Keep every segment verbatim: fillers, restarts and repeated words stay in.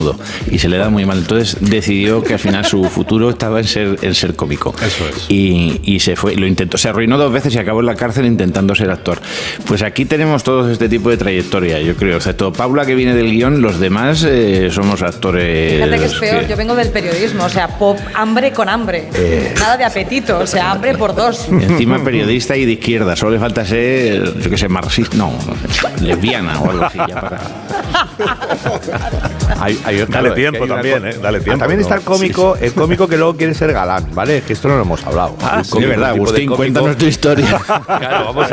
y se le da muy mal, entonces decidió que al final su futuro estaba en ser en ser cómico. Eso es. Y, y se fue, lo intentó, se arruinó dos veces y acabó en la cárcel intentando ser actor. Pues aquí tenemos todos este tipo de trayectoria, yo creo, excepto Paula, que viene del guión, los demás eh, somos actores. Fíjate que es peor, que... yo vengo del periodismo, o sea, pop, hambre con hambre, eh... nada de apetito, o sea, hambre por dos. Y encima periodista y de izquierda, solo le falta ser, yo qué sé, marxista, no, no, lesbiana o algo así, ya para... hay, hay, dale claro, tiempo también, ¿eh? Dale tiempo. También ¿no? está el cómico, sí, sí. el cómico que luego quiere ser galán, ¿vale? Es que esto no lo hemos hablado. Ah, sí, de verdad, Agustín, de cuéntanos tu historia. Claro, vamos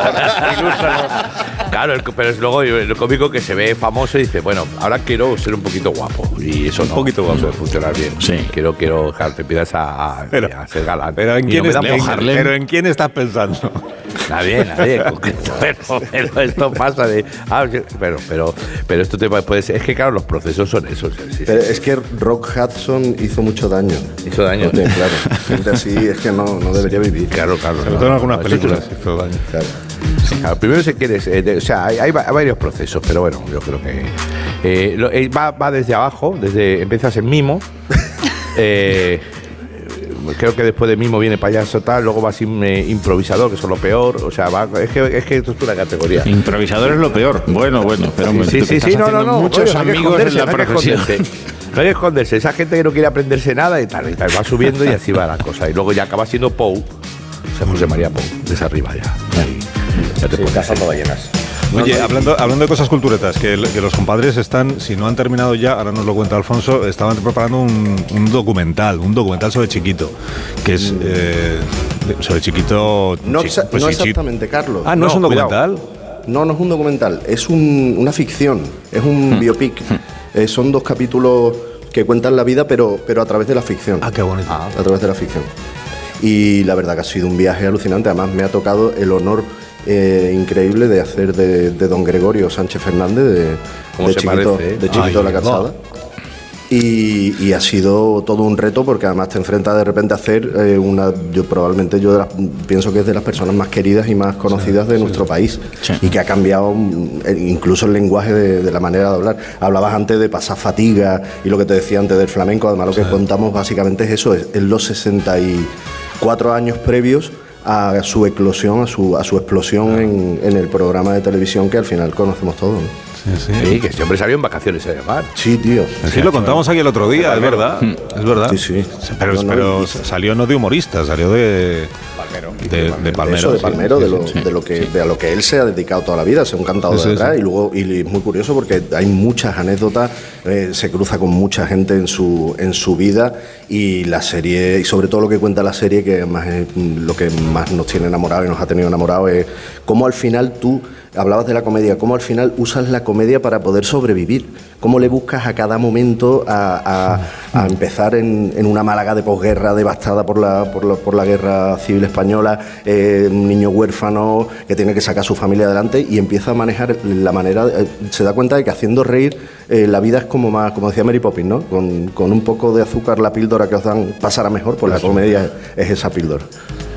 allá. Claro, el, pero es luego el cómico que se ve famoso y dice, bueno, ahora quiero ser un poquito guapo. Y eso un no, poquito guapo. No suele funcionar bien. Sí. Quiero, quiero, claro, te empiezas a, a, pero, a ser galán. Pero ¿en, quién, no es, en, en, pero ¿en quién estás pensando? Nadie, nadie. pero, pero esto pasa de... Ah, pero, pero, pero esto te puede ser... Es que, claro, los procesos son esos. Sí, pero sí. Es que Rock Hudson hizo mucho daño. Hizo daño. Porque, claro, gente así es que no, no debería vivir. Claro, claro. Sobre todo en algunas películas hizo daño. Claro. Sí, claro, primero se quiere, eh, de, o sea, hay, hay, hay varios procesos, pero bueno, yo creo que eh, lo, eh, va, va desde abajo, desde empiezas en mimo, eh, creo que después de mimo viene payaso tal, luego vas in, eh, improvisador, que es lo peor, o sea, va, es que es que esto es una categoría. Improvisador es lo peor. Bueno, bueno, pero un sí, sí, sí, sí, no, no, no, muchos oye, amigos en la no profesión. No hay que esconderse, esa gente que no quiere aprenderse nada y tal, y tal, va subiendo y así va la cosa. Y luego ya acaba siendo Pou, o sea, José María Pou, desde arriba ya. ya. Ya te sí, cazando ballenas. Oye, hablando, hablando de cosas culturetas, que, que los compadres están, si no han terminado ya, ahora nos lo cuenta Alfonso, estaban preparando un, un documental, un documental sobre Chiquito, que es eh, sobre Chiquito... No, chi, exa- pues no sí, exactamente, Carlos. Ah, ¿no, no es un documental? No, no es un documental, es un, una ficción, es un biopic. Eh, son dos capítulos que cuentan la vida, pero, pero a través de la ficción. Ah, qué bonito. Ah, a través de la ficción. Y la verdad que ha sido un viaje alucinante. Además, me ha tocado el honor eh, increíble de hacer de, de don Gregorio Sánchez Fernández, de, de Chiquito, parece, ¿eh? de Chiquito de la Calzada. No. Y, y ha sido todo un reto porque además te enfrentas de repente a hacer eh, una, yo probablemente yo de las, pienso que es de las personas más queridas y más conocidas sí, de sí, nuestro sí. país sí. y que ha cambiado incluso el lenguaje de, de la manera de hablar. Hablabas antes de pasar fatiga y lo que te decía antes del flamenco, además lo que sí. contamos básicamente es eso, es, es los sesenta y cuatro años previos a su eclosión, a su, a su explosión en, en el programa de televisión que al final conocemos todos, ¿no? Sí, sí. sí, que este hombre salió en vacaciones a llamar. Sí, tío. Sí, lo contamos aquí el otro día, es verdad. Es verdad. Sí, sí. Pero, no, no, pero no, salió no de humorista, salió de Palmero. De, de Palmero. Eso, de Palmero, sí, de, lo, sí, de, lo que, sí. de a lo que él se ha dedicado toda la vida, ser un cantador sí, de verdad. Sí, sí. Y luego, y es muy curioso porque hay muchas anécdotas, eh, se cruza con mucha gente en su, en su vida y la serie, y sobre todo lo que cuenta la serie, que más es lo que más nos tiene enamorados y nos ha tenido enamorados, es cómo al final tú. Hablabas de la comedia, cómo al final usas la comedia para poder sobrevivir, cómo le buscas a cada momento a, a, a empezar en, en una Málaga de posguerra devastada por la, por la, por la guerra civil española, eh, un niño huérfano que tiene que sacar a su familia adelante y empieza a manejar la manera, eh, se da cuenta de que haciendo reír eh, la vida es como más, como decía Mary Poppins, ¿no? Con, con un poco de azúcar la píldora que os dan pasará mejor, pues la comedia es, es esa píldora.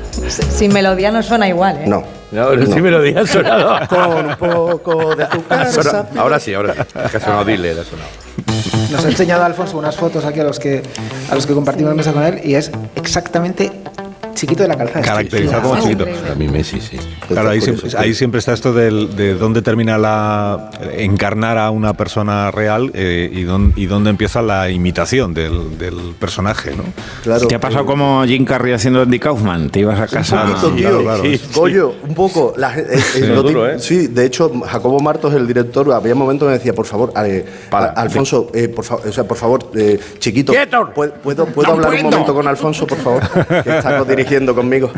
Sin melodía no suena igual, ¿eh? No. No, no. Sin melodía ha sonado. Con un poco de azúcar. Sona, ahora sí, ahora sí. Ha sonado Dile, ha sonado. Nos ha enseñado Alfonso unas fotos aquí a los que a los que compartimos mesa con él y es exactamente Chiquito de la Calzada. Caracterizado como Chiquito. A mí Messi, sí. Claro, ahí siempre, ahí siempre está esto del, de dónde termina la encarnar a una persona real eh, y, don, y dónde empieza la imitación del, del personaje, ¿no? Claro. ¿Te ha pasado como Jim Carrey haciendo Andy Kaufman? Te ibas a casa. Un poquito, tío. Claro, claro. Sí, sí. Coño, un poco. La, eh, eh, sí, lo duro, ¿eh? Sí, de hecho, Jacobo Martos, el director, había momentos que me decía, por favor, eh, Para, a, Alfonso, eh, por, fa o sea, por favor, eh, Chiquito, ¿puedo, puedo, ¿puedo no hablar puedo. un momento con Alfonso, por favor? Que está dirigiendo conmigo.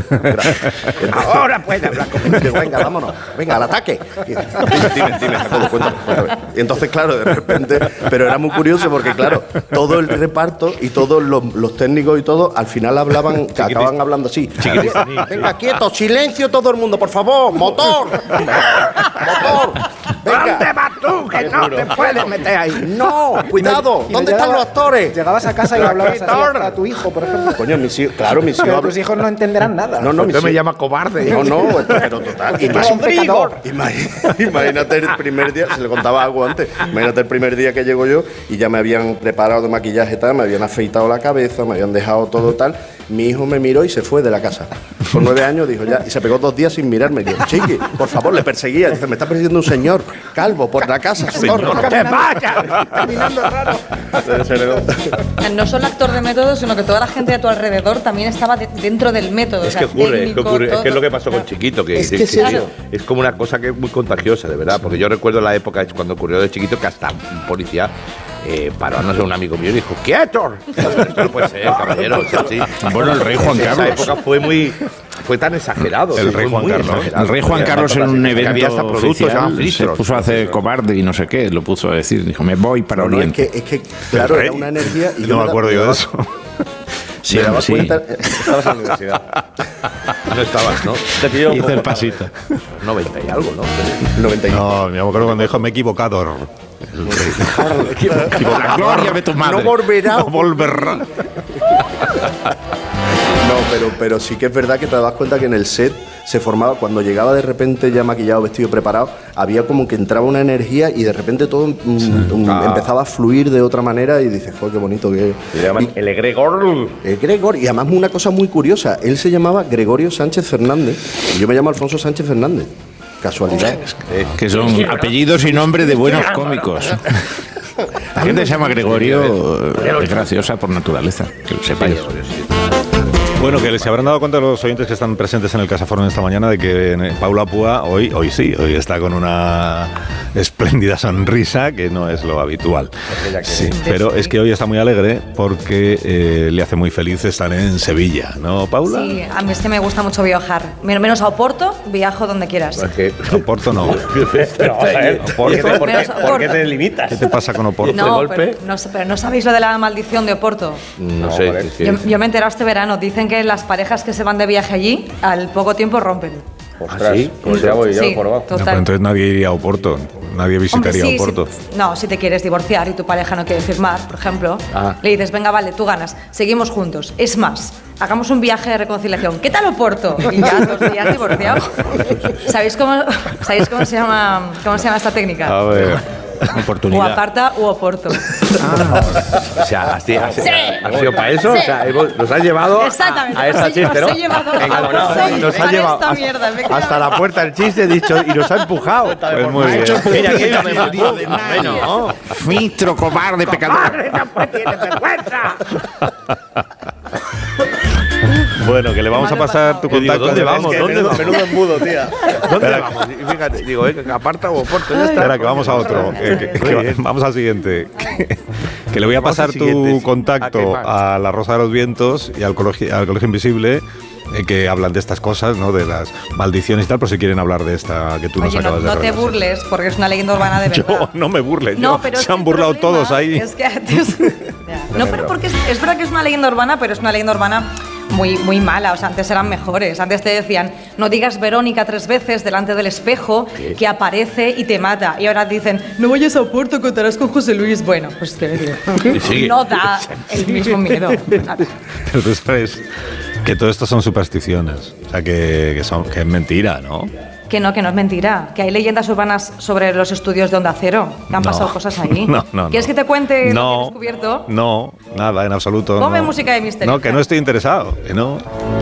Ahora puede hablar conmigo. Venga, vámonos. Venga, al ataque. Dime, dime, dime, Jacobo, cuéntame, cuéntame. Y entonces, claro, de repente, pero era muy curioso porque, claro, todo el reparto y todos los, los técnicos y todo, al final hablaban, acababan hablando así. Venga, quieto, silencio todo el mundo, por favor, motor. Motor. Venga. ¿Dónde vas tú? que no te puedes meter ahí. No, cuidado. Y no ¿Dónde llegaba- están los actores? Llegabas a casa y hablabas así Actor. a tu hijo, por ejemplo. Coño, mis hijos, claro, mis hijos Pero hablan- tus hijos no entenderán nada. No, no, mis Usted me hijos- llama cobarde. No, no, pero total. Es un pecador. Imagínate, imagínate el primer día, se le contaba algo antes. Imagínate el primer día que llego yo y ya me habían preparado de maquillaje tal, me habían afeitado la cabeza, me habían dejado todo tal. Mi hijo me miró y se fue de la casa. Con nueve años dijo ya, y se pegó dos días sin mirarme. Yo, chiqui, por favor, le perseguía. Dice, me está persiguiendo un señor calvo por la casa. Señor, ¡Que vaya! Caminando raro. No solo actor de método, sino que toda la gente a tu alrededor también estaba de- dentro del método. Es o sea, que ocurre, es que técnico, ocurre, es que es todo. lo que pasó con Chiquito, que, Es que que- es que- eso. es como una cosa que es muy contagiosa, de verdad, porque yo recuerdo la época cuando ocurrió de Chiquito que hasta un policía eh, paró, no sé, un amigo mío y dijo, ¡quieto! Esto no puede ser, caballero, o sea, sí. Bueno, el rey Juan Esa Carlos. época fue muy, fue tan exagerado. El sí, rey fue Juan muy Carlos. exagerado. El rey Juan Porque Carlos en además un que había hasta evento productos que se llamaban oficial se filtros. puso a hacer cobarde y no sé qué, lo puso a decir, dijo, me voy para No, no, es Oriente. que, es que claro, rey. era una energía. Y No me da- acuerdo yo de daba- eso. Sí, me daba sí. cuenta, eh, estabas en la universidad. No estabas, ¿no? Hice el pasito. noventa y algo, ¿no? noventa y No, me acuerdo cuando dijo, me he equivocado. La gloria de tu madre. No volverá. No volverá. No, pero, pero sí que es verdad que te das cuenta que en el set se formaba, cuando llegaba de repente ya maquillado, vestido, preparado, había como que entraba una energía y de repente todo mm, mm, Ah. empezaba a fluir de otra manera y dices, joder, qué bonito que es. Le llaman el egregor. El Gregor, y además una cosa muy curiosa, él se llamaba Gregorio Sánchez Fernández y yo me llamo Alfonso Sánchez Fernández. Casualidad. Que son apellidos y nombres de buenos cómicos. La gente se llama Gregorio, eh, es graciosa por naturaleza, que lo sepáis. Bueno, que se habrán dado cuenta los oyentes que están presentes en el Casaforum esta mañana de que eh, Paula Púa hoy, hoy sí, hoy está con una espléndida sonrisa que no es lo habitual. Sí, pero es que hoy está muy alegre porque eh, le hace muy feliz estar en Sevilla, ¿no, Paula? Sí, a mí es que me gusta mucho viajar. Men- Menos a Oporto, viajo donde quieras. Oporto no. ¿Por qué te, por qué- Menos por qué Oporto. te limitas? ¿Qué te pasa con Oporto? No, golpe? pero no, sé- pero no sabéis lo de la maldición de Oporto. No sé. sí, sí. Yo, yo me he enterado este verano. Dicen que las parejas que se van de viaje allí, al poco tiempo rompen. Ostras, Sí, No, total. pero entonces nadie iría a Oporto, nadie Hombre, visitaría sí, Oporto. si- no, si te quieres divorciar y tu pareja no quiere firmar, por ejemplo, Ah. le dices, venga, vale, tú ganas, seguimos juntos. Es más, hagamos un viaje de reconciliación. ¿Qué tal Oporto? Y ya dos días divorciados. ¿Sabéis cómo, ¿sabéis cómo se llama, cómo se llama esta técnica? A ver. O Oportunidad. aparta u Oporto. O sea, ¿has, has, Sí. has sido para eso? Sí. O sea, hemos- nos has llevado a, Exactamente, a esta os he- chiste, ¿no? os he llevado a- Encajonado, sí, ¿eh? Nos ha para llevado esta hasta, mierda, efectivamente. hasta la puerta del chiste, dicho, y nos ha empujado. Pues muy bien. Mira, aquí ya me empujó. Bueno, Filtro, cobarde, pecador. Bueno, que le vamos a pasar tu Yo digo, contacto. ¿dónde Es vamos? que- ¿Dónde vamos? Menudo embudo, tía. ¿Dónde vamos? Y fíjate, digo, eh, que aparta o Oporto, ya está. Espera, que vamos a otro. Que- que- que Muy bien. vamos al siguiente. Que, que le voy a Vamos al pasar siguiente, tu sí. contacto ¿A qué más? a la Rosa de los Vientos y al Colegio, al Colegio Invisible, eh, que hablan de estas cosas, ¿no? De las maldiciones y tal, por si quieren hablar de esta que tú nos Oye, no, acabas de no te relatar. burles, porque es una leyenda urbana de verdad. Yo no me burles, No, yo- pero es se que han el burlado problema todos ahí. Es que antes- Ya. No, pero porque es, es verdad que es una leyenda urbana, pero es una leyenda urbana muy, muy mala. O sea, antes eran mejores. Antes te decían, no digas Verónica tres veces delante del espejo, que aparece y te mata. Y ahora dicen, no vayas a Oporto, contarás con José Luis. Bueno, pues te digo, no da el mismo miedo. Nada. Pero tú sabes que todo esto son supersticiones. O sea, que, que, son, que es mentira, ¿no? Que no, que no es mentira. Que hay leyendas urbanas sobre los estudios de Onda Cero. Que han No. pasado cosas ahí. No, no, ¿Quieres no. que te cuente No, lo que he descubierto? No, nada, en absoluto. Ponme no. música de misterio. No, que no estoy interesado. Que no.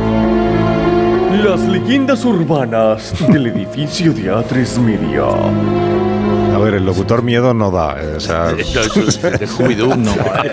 Las leyendas urbanas del edificio de A tres Media. A ver, el locutor miedo no da. eh, O sea, De Scooby-Doo, no.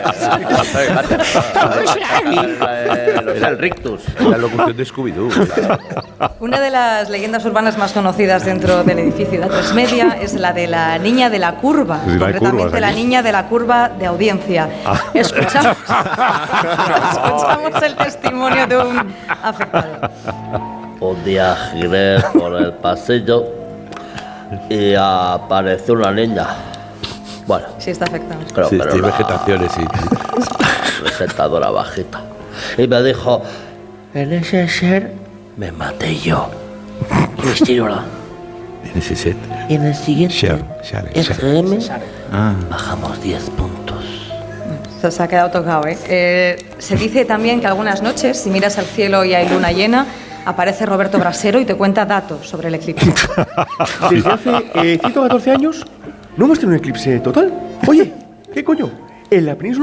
Era el rictus, la locución de Scooby-Doo. Una de las leyendas urbanas más conocidas dentro del edificio de A tres Media es la de la niña de la curva, Sí, no hay concretamente curvas la aquí. niña de la curva de audiencia. Escuchamos, escuchamos el testimonio de un afectado. Un día giré por el pasillo y apareció una niña. Bueno, Sí, está afectado. creo Sí, que era tiene una vegetaciones, sí. presentadora bajita. Y me dijo, en ese ser me maté yo. Y sí, ¿verdad? En ese set. Y en el siguiente Share, share, share. F M Ah. bajamos diez puntos. Se os ha quedado tocado, ¿eh? Eh, Se dice también que algunas noches, si miras al cielo y hay luna llena, aparece Roberto Brasero y te cuenta datos sobre el eclipse. Desde hace eh, ciento catorce años no hemos tenido un eclipse total. Oye, ¿qué coño? En la península